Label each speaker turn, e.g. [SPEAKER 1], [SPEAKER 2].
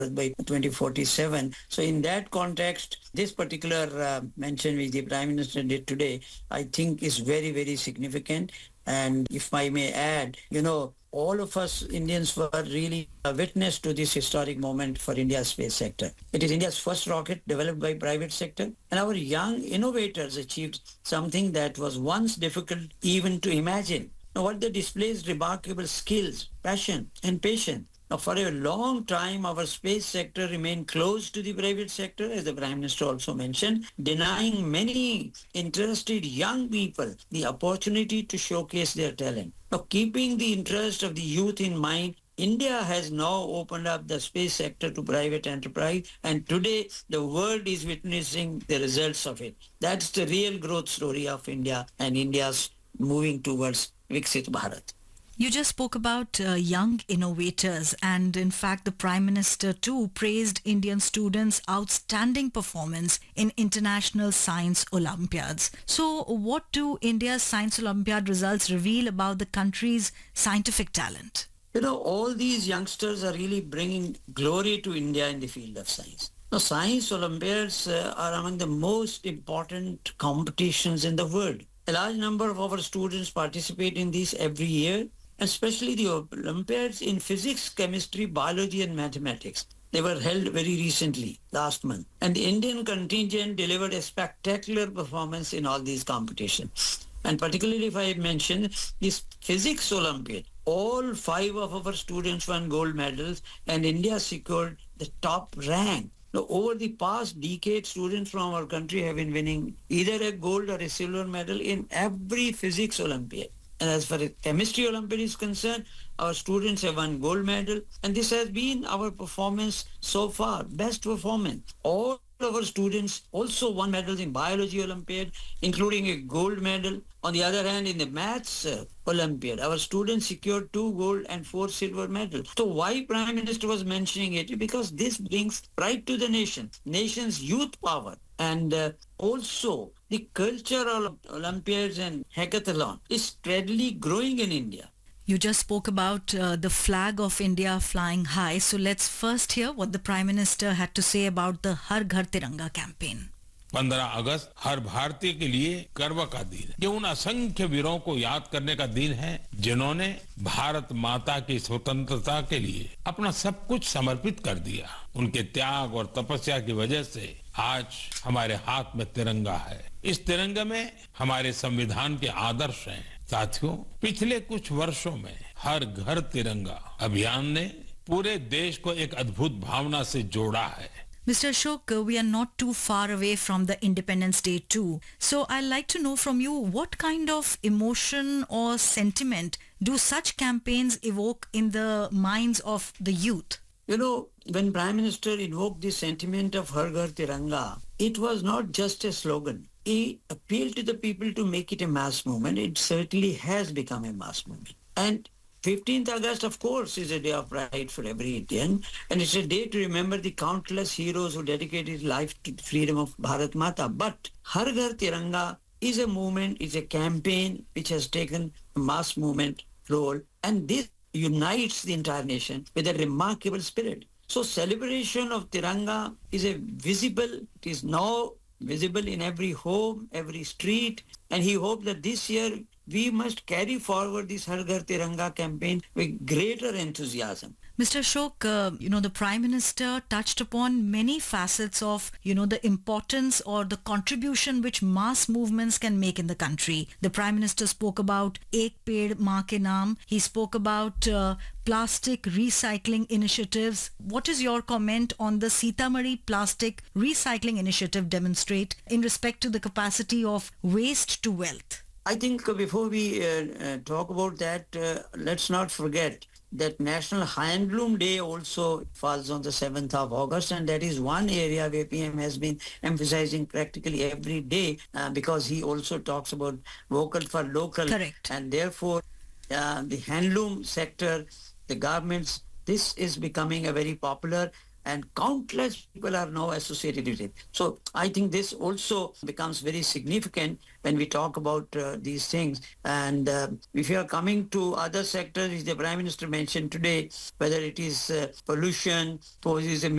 [SPEAKER 1] by 2047. So in that context, this particular mention which the Prime Minister did today, I think is very, very significant. And if I may add, all of us Indians were really a witness to this historic moment for India's space sector. It is India's first rocket developed by private sector, and our young innovators achieved something that was once difficult even to imagine. Now, what they displays remarkable skills, passion, and patience. Now, for a long time, our space sector remained close to the private sector, as the Prime Minister also mentioned, denying many interested young people the opportunity to showcase their talent. Now, keeping the interest of the youth in mind, India has now opened up the space sector to private enterprise, and today the world is witnessing the results of it. That's the real growth story of India and India's moving towards Viksit Bharat.
[SPEAKER 2] You just spoke about young innovators, and in fact the Prime Minister too praised Indian students' outstanding performance in international science Olympiads. So what do India's science Olympiad results reveal about the country's scientific talent?
[SPEAKER 1] All these youngsters are really bringing glory to India in the field of science. Now, science Olympiads are among the most important competitions in the world. A large number of our students participate in these every year, especially the Olympiads in physics, chemistry, biology, and mathematics. They were held very recently, last month. And the Indian contingent delivered a spectacular performance in all these competitions. And particularly if I mention this physics Olympiad, all 5 of our students won gold medals, and India secured the top rank. Now, over the past decade, students from our country have been winning either a gold or a silver medal in every physics Olympiad. And as far as chemistry Olympiad is concerned, our students have won gold medal, and this has been our performance so far, best performance. All our students also won medals in biology Olympiad, including a gold medal. On the other hand, in the maths Olympiad, our students secured 2 gold and 4 silver medals. So why Prime Minister was mentioning it? Because this brings pride to the nation's youth power. And also, the cultural Olympiads and hackathon is steadily growing in India.
[SPEAKER 2] You just spoke about the flag of India flying high. So let's first hear what the Prime Minister had to say about the Har Ghar Tiranga campaign.
[SPEAKER 3] 15 अगस्त हर भारतीय के लिए गर्व का दिन है। ये उन असंख्य वीरों को याद करने का दिन है जिन्होंने भारत माता की स्वतंत्रता के लिए अपना सब कुछ समर्पित कर दिया। उनके त्याग और तपस्या की वजह से आज हमारे हाथ में तिरंगा है। इस तिरंगे में हमारे संविधान के आदर्श हैं। साथियों, पिछले कुछ वर्षों में हर घर तिरंगा अभियान ने पूरे देश को एक अद्भुत भावना से जोड़ा है।
[SPEAKER 2] Mr. Ashok, we are not too far away from the Independence Day too. So I'd like to know from you, what kind of emotion or sentiment do such campaigns evoke in the minds of the youth?
[SPEAKER 1] When Prime Minister invoked the sentiment of Har Ghar Tiranga, it was not just a slogan. He appealed to the people to make it a mass movement. It certainly has become a mass movement. And 15th August, of course, is a day of pride for every Indian, and it's a day to remember the countless heroes who dedicated life to the freedom of Bharat Mata. But Har Ghar Tiranga is a movement, is a campaign which has taken a mass movement role, and this unites the entire nation with a remarkable spirit. So celebration of Tiranga is it is now visible in every home, every street, and he hoped that this year we must carry forward this Har Ghar Tiranga campaign with greater enthusiasm.
[SPEAKER 2] Mr. Ashok, the Prime Minister touched upon many facets of, the importance or the contribution which mass movements can make in the country. The Prime Minister spoke about Ek Ped Maa Ke Naam. He spoke about plastic recycling initiatives. What is your comment on the Sitamarhi plastic recycling initiative demonstrate in respect to the capacity of waste to wealth?
[SPEAKER 1] I think before we talk about that, let's not forget that National Handloom Day also falls on the 7th of August, and that is one area where PM has been emphasizing practically every day because he also talks about vocal for local.
[SPEAKER 2] Correct.
[SPEAKER 1] And therefore, the handloom sector, the garments, this is becoming a very popular and countless people are now associated with it. So I think this also becomes very significant when we talk about these things. And if you are coming to other sectors, which the Prime Minister mentioned today, whether it is pollution poses a